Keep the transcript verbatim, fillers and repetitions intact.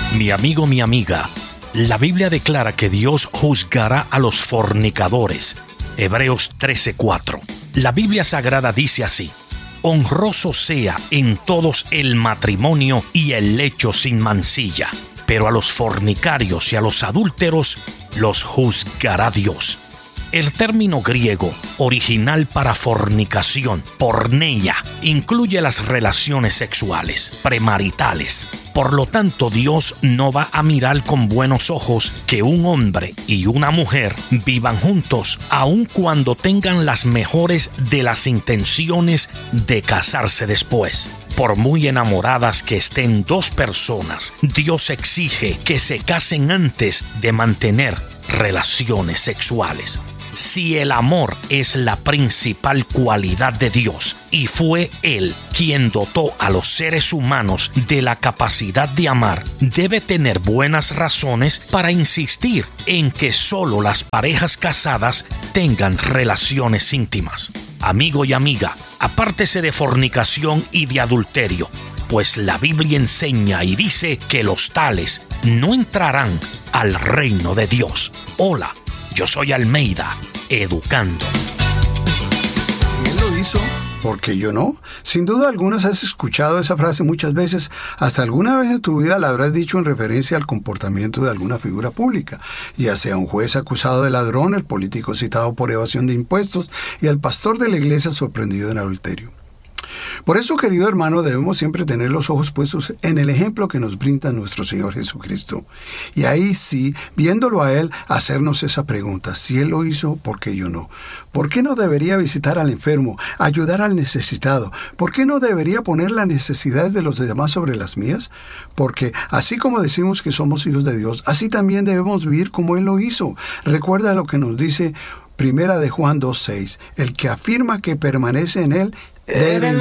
Mi amigo, mi amiga, la Biblia declara que Dios juzgará a los fornicadores. Hebreos trece cuatro. La Biblia Sagrada dice así: honroso sea en todos el matrimonio y el lecho sin mancilla, pero a los fornicarios y a los adúlteros los juzgará Dios. El término griego original para fornicación, porneia, incluye las relaciones sexuales premaritales. Por lo tanto, Dios no va a mirar con buenos ojos que un hombre y una mujer vivan juntos, aun cuando tengan las mejores de las intenciones de casarse después. Por muy enamoradas que estén dos personas, Dios exige que se casen antes de mantener relaciones sexuales. Si el amor es la principal cualidad de Dios y fue Él quien dotó a los seres humanos de la capacidad de amar, debe tener buenas razones para insistir en que solo las parejas casadas tengan relaciones íntimas. Amigo y amiga, apártese de fornicación y de adulterio, pues la Biblia enseña y dice que los tales no entrarán al reino de Dios. Hola. Yo soy Almeida, educando. Si Él lo hizo, ¿por qué yo no? Sin duda algunas has escuchado esa frase muchas veces. Hasta alguna vez en tu vida la habrás dicho en referencia al comportamiento de alguna figura pública, ya sea un juez acusado de ladrón, el político citado por evasión de impuestos y el pastor de la iglesia sorprendido en adulterio. Por eso, querido hermano, debemos siempre tener los ojos puestos en el ejemplo que nos brinda nuestro Señor Jesucristo. Y ahí sí, viéndolo a Él, hacernos esa pregunta: si Él lo hizo, ¿por qué yo no? ¿Por qué no debería visitar al enfermo, ayudar al necesitado? ¿Por qué no debería poner las necesidades de los demás sobre las mías? Porque así como decimos que somos hijos de Dios, así también debemos vivir como Él lo hizo. Recuerda lo que nos dice Primera de Juan dos seis: el que afirma que permanece en Él debe